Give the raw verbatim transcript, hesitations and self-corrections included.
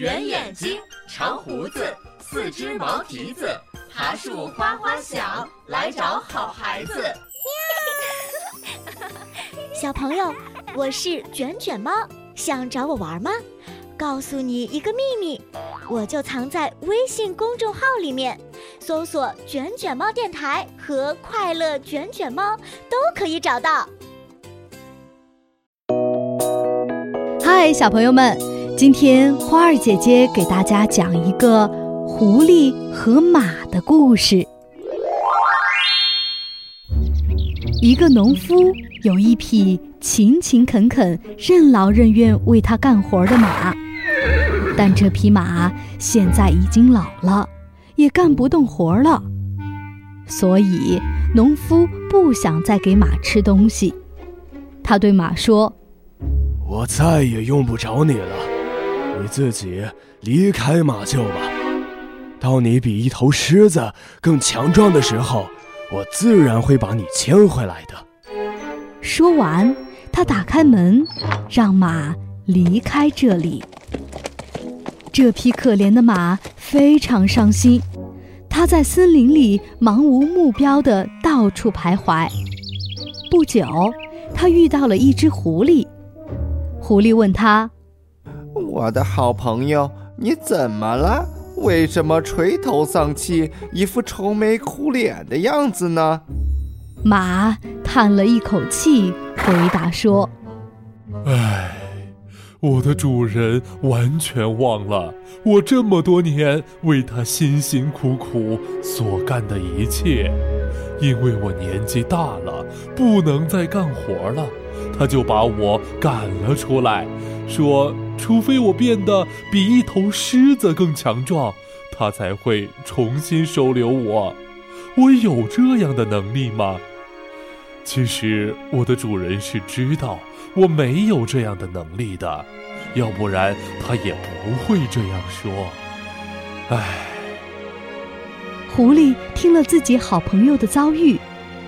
圆眼睛，长胡子，四只毛蹄子，爬树哗哗响，来找好孩子。 小朋友，我是卷卷猫，想找我玩吗？告诉你一个秘密，我就藏在微信公众号里面，搜索卷卷猫电台和快乐卷卷猫都可以找到。 嗨，小朋友们，今天花儿姐姐给大家讲一个狐狸和马的故事。一个农夫有一匹勤勤恳恳、任劳任怨为他干活的马，但这匹马现在已经老了，也干不动活了，所以农夫不想再给马吃东西。他对马说： 我再也用不着你了，你自己离开马厩吧。到你比一头狮子更强壮的时候，我自然会把你牵回来的。 说完，他打开门，让马离开这里。这匹可怜的马非常伤心，它在森林里茫无目标地到处徘徊。不久，它遇到了一只狐狸。狐狸问他： 我的好朋友，你怎么了？为什么垂头丧气，一副愁眉苦脸的样子呢？ 马叹了一口气，回答说： 唉，我的主人完全忘了我这么多年为他辛辛苦苦所干的一切。因为我年纪大了，不能再干活了，他就把我赶了出来，说除非我变得比一头狮子更强壮，他才会重新收留我。我有这样的能力吗？其实我的主人是知道我没有这样的能力的，要不然他也不会这样说。唉。 狐狸听了自己好朋友的遭遇，